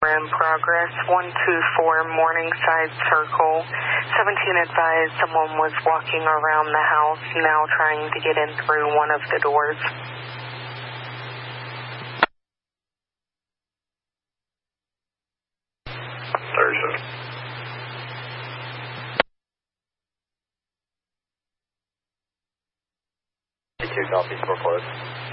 In progress, 124 Morningside Circle. 17 advised someone was walking around the house, now trying to get in through one of the doors. Thursday. 2 copies for close.